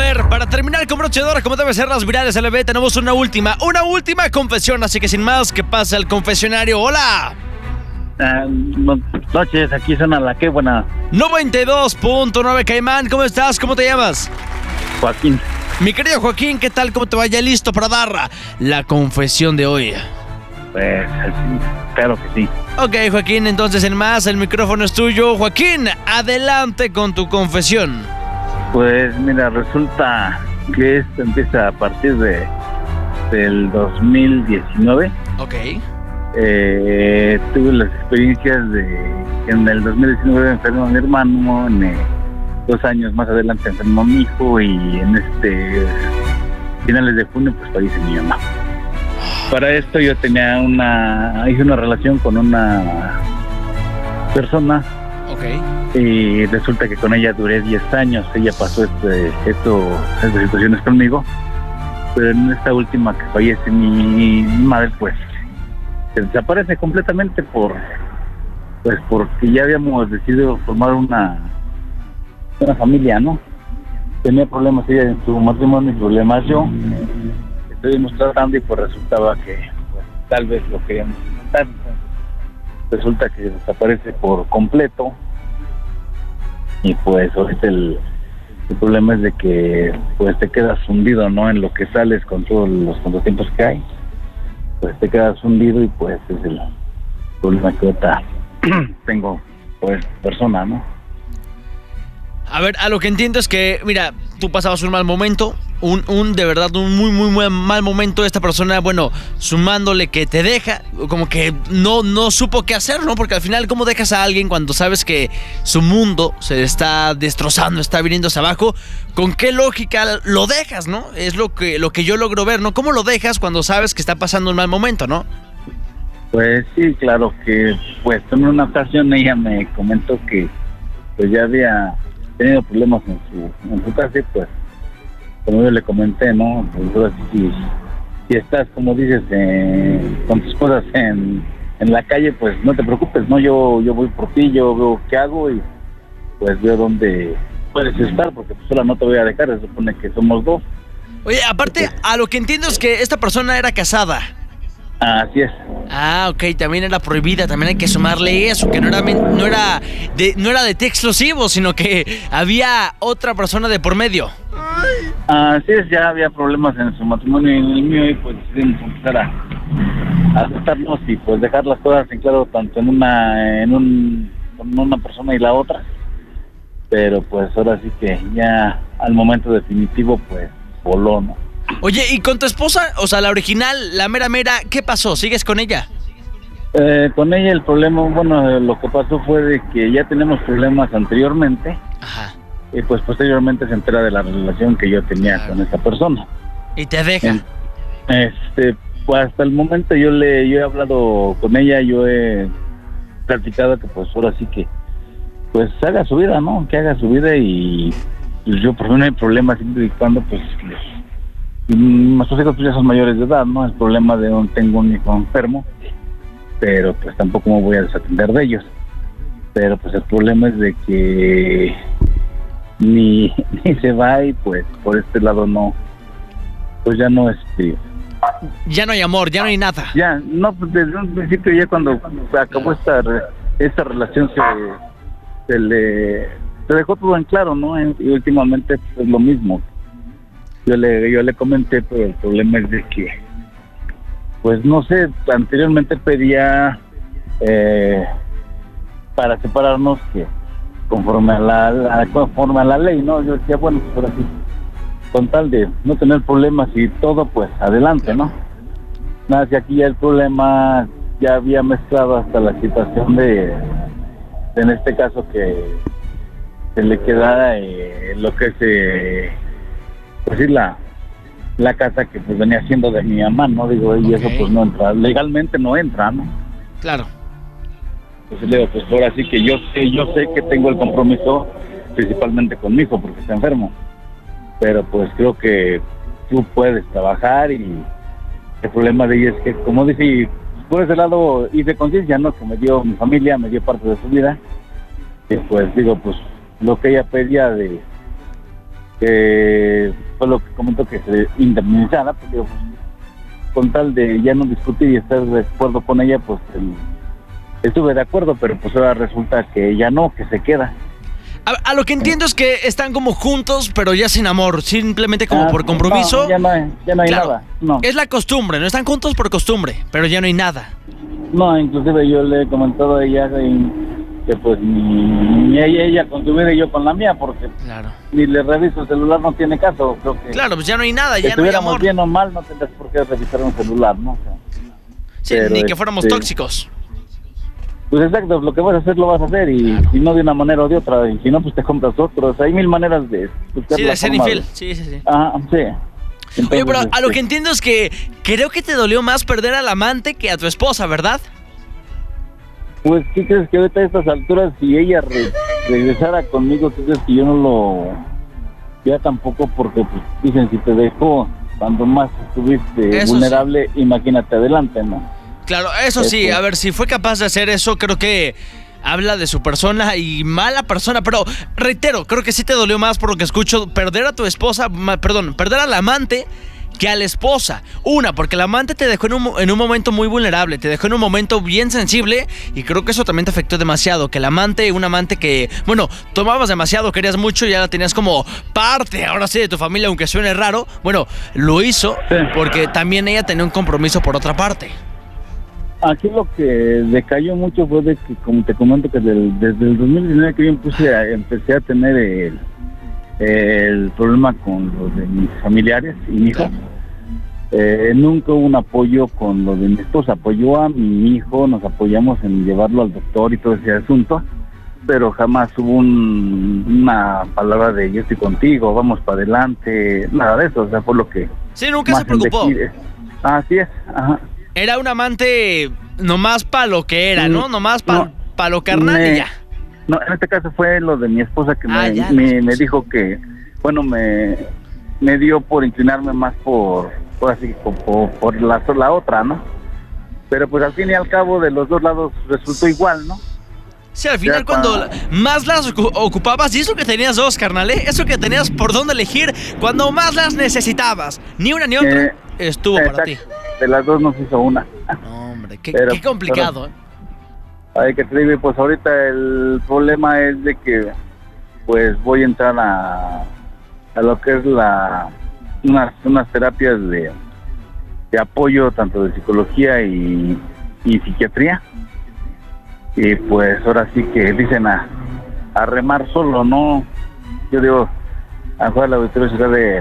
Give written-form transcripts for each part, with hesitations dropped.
ver, para terminar con broche de oro, como debe ser las virales LB, tenemos una última confesión, así que sin más, que pase al confesionario. ¡Hola! Buenas noches, aquí suena la que buena. 92.9 Caimán, ¿cómo estás? ¿Cómo te llamas? Joaquín. Mi querido Joaquín, ¿qué tal? ¿Cómo te vaya? ¿Listo para dar la confesión de hoy? Pues, claro que sí. Ok, Joaquín, entonces en más, el micrófono es tuyo. Joaquín, adelante con tu confesión. Pues mira, resulta que esto empieza a partir del 2019. Ok. Tuve las experiencias de que en el 2019 enfermó mi hermano, 2 años más adelante enfermó mi hijo y en finales de junio pues fallece mi mamá. Para esto yo hice una relación con una persona. Ok. Y resulta que con ella duré 10 años, ella pasó estas situaciones conmigo, pero en esta última que fallece mi madre, pues se desaparece completamente porque ya habíamos decidido formar una familia, ¿no? Tenía problemas ella en su matrimonio y problemas yo. Estuvimos tratando y pues resultaba que pues, tal vez lo queríamos intentar. Resulta que desaparece por completo y pues ahorita el problema es de que pues te quedas hundido, ¿no? En lo que sales con todos los contratiempos que hay, pues te quedas hundido y pues es el problema que ahorita tengo pues persona, ¿no? A ver, a lo que entiendo es que, mira, tú pasabas un mal momento, de verdad, un muy mal momento. Esta persona, bueno, sumándole que te deja, como que no supo qué hacer, ¿no? Porque al final, ¿cómo dejas a alguien cuando sabes que su mundo se está destrozando, está viniéndose abajo? ¿Con qué lógica lo dejas, no? Es lo que yo logro ver, ¿no? ¿Cómo lo dejas cuando sabes que está pasando un mal momento, no? Pues sí, claro que, pues en una ocasión ella me comentó que pues ya había tenido problemas en su casa y pues como yo le comenté, ¿no? Pues si estás, como dices, con tus cosas en la calle, pues no te preocupes, ¿no? Yo voy por ti, yo veo qué hago y pues veo dónde puedes estar, porque pues sola no te voy a dejar, se supone que somos 2. Oye, aparte, a lo que entiendo es que esta persona era casada. Así es. Ah, ok, también era prohibida, también hay que sumarle eso, que no era de té explosivo, sino que había otra persona de por medio. Así es, ya había problemas en su matrimonio y en el mío y pues decidimos empezar a aceptarnos y pues dejar las cosas en claro tanto con una persona y la otra, pero pues ahora sí que ya al momento definitivo pues voló, ¿no? Oye, ¿y con tu esposa, o sea, la original, la mera, qué pasó? ¿Sigues con ella? Con ella el problema, bueno, lo que pasó fue de que ya tenemos problemas anteriormente. Ajá. Y pues posteriormente se entera de la relación que yo tenía con esa persona. ¿Y te deja? Pues hasta el momento yo he hablado con ella, yo he platicado que pues ahora sí que pues haga su vida, ¿no? Que haga su vida y pues yo por mí no hay problema siempre y cuando pues nuestros hijos ya son mayores de edad, ¿no? El problema tengo un hijo enfermo, pero pues tampoco me voy a desatender de ellos. Pero pues el problema es de que ni se va y pues por este lado no, pues ya no ya no hay amor, ya no hay nada. Ya, no, pues desde un principio ya cuando acabó esta relación se dejó todo en claro, ¿no? Y últimamente pues lo mismo. Yo le comenté, pero el problema es de que, pues no sé, anteriormente pedía para separarnos que conforme a la ley, ¿no? Yo decía, bueno, pues ahora sí, con tal de no tener problemas y todo, pues adelante, ¿no? Nada, si aquí ya el problema ya había mezclado hasta la situación de en este caso que se le quedara lo que es pues sí, la casa que pues venía siendo de mi mamá, ¿no? Digo, y eso pues no entra, legalmente no entra, ¿no? Claro. Pues le digo, pues ahora sí que yo sé que tengo el compromiso principalmente con mi hijo porque está enfermo, pero pues creo que tú puedes trabajar y el problema de ella es que, como dije, por ese lado hice conciencia, ¿no? Que me dio mi familia, me dio parte de su vida y pues digo, pues lo que ella pedía de que fue lo que comentó, que se indemnizara, porque pues, con tal de ya no discutir y estar de acuerdo con ella, pues estuve de acuerdo, pero pues ahora resulta que ya no, que se queda. A lo que entiendo es que están como juntos, pero ya sin amor, simplemente como por compromiso. No, ya no hay claro, nada. No. Es la costumbre, no están juntos por costumbre, pero ya no hay nada. No, inclusive yo le he comentado a ella que pues ni ella con su vida y yo con la mía, porque claro, ni le reviso el celular, no tiene caso. Creo que claro, pues ya no hay nada, ya no hay estuviéramos amor. bien o mal, no tendrías por qué revisar un celular, ¿no? O sea, sí, ni que fuéramos tóxicos. Pues exacto, lo que vas a hacer lo vas a hacer, y claro, si no de una manera o de otra, y si no pues te compras otro. O sea, hay mil maneras de buscar sí, la de ser forma infiel, sí. Ajá, sí. Entonces, oye, pero a lo que entiendo es que creo que te dolió más perder al amante que a tu esposa, ¿verdad? Pues, ¿qué crees que ahorita a estas alturas, si ella regresara conmigo, ¿qué crees que yo no lo... ya tampoco? Porque pues, dicen, si te dejó cuando más estuviste eso vulnerable, sí, imagínate adelante, ¿no? Claro, eso sí, a ver, si fue capaz de hacer eso, creo que habla de su persona y mala persona, pero reitero, creo que sí te dolió más por lo que escucho, perder a tu esposa, perder al amante que a la esposa. Una, porque el amante te dejó en un momento muy vulnerable, te dejó en un momento bien sensible, y creo que eso también te afectó demasiado, que un amante que, bueno, tomabas demasiado, querías mucho y ya la tenías como parte, ahora sí, de tu familia, aunque suene raro, bueno, lo hizo porque también ella tenía un compromiso por otra parte. Aquí lo que decayó mucho fue de que, como te comento, que desde el 2019 que yo empecé a tener el problema con los de mis familiares y mi hijo, nunca hubo un apoyo con lo de mi esposa. Apoyó a mi hijo, nos apoyamos en llevarlo al doctor y todo ese asunto, pero jamás hubo una palabra de yo estoy contigo, vamos para adelante, nada de eso. O sea, fue lo que... Sí, nunca se preocupó. Así es, ajá. Era un amante nomás para lo que era, ¿no? Nomás para lo carnal y ya. No, en este caso fue lo de mi esposa que me dijo que, bueno, me dio por inclinarme más por la otra, ¿no? Pero pues al fin y al cabo de los dos lados resultó igual, ¿no? Sí, al final cuando más las ocupabas, y eso que tenías dos, carnal, eso que tenías por dónde elegir, cuando más las necesitabas, ni una ni otra, estuvo para ti. De las dos nos hizo una. No, hombre, qué complicado. Hay que te digo, pues ahorita el problema es de que pues voy a entrar a lo que es unas terapias de apoyo, tanto de psicología y psiquiatría. Y pues ahora sí que dicen a remar solo, ¿no? Yo digo, a lo mejor la auditoría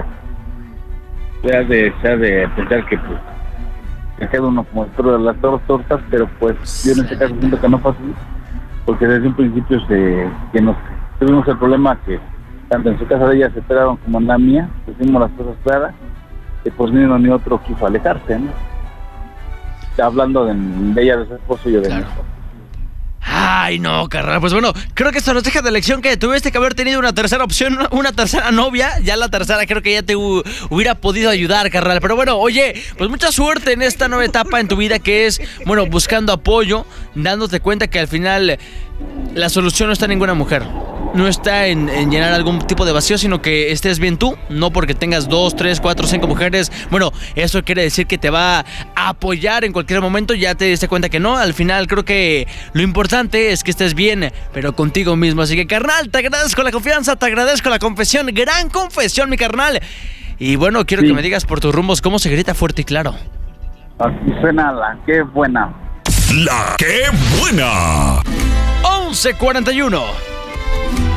se ha de pensar que pues se queda uno como el toro de las dos tortas, pero pues yo en este caso siento que no pasa, porque desde un principio que nos tuvimos el problema que tanto en su casa de ella se esperaron como en la mía, pusimos las cosas claras, y pues ni uno ni otro quiso alejarse, ¿no? Hablando de ella, de su esposo y yo de mi esposo. Ay, no, carnal, pues bueno, creo que esto nos deja de lección que tuviste que haber tenido una tercera opción, una tercera novia. Ya la tercera creo que ya te hubiera podido ayudar, carnal. Pero bueno, oye, pues mucha suerte en esta nueva etapa en tu vida, que es, bueno, buscando apoyo, dándote cuenta que al final la solución no está en ninguna mujer. No está en llenar algún tipo de vacío, sino que estés bien tú, no porque tengas 2, 3, 4, 5 mujeres. Bueno, eso quiere decir que te va a apoyar en cualquier momento. Ya te diste cuenta que no. Al final creo que lo importante es que estés bien, pero contigo mismo. Así que, carnal, te agradezco la confianza, te agradezco la confesión. Gran confesión, mi carnal. Y bueno, quiero que me digas por tus rumbos cómo se grita fuerte y claro. Así suena la qué buena. La qué buena. 11:41.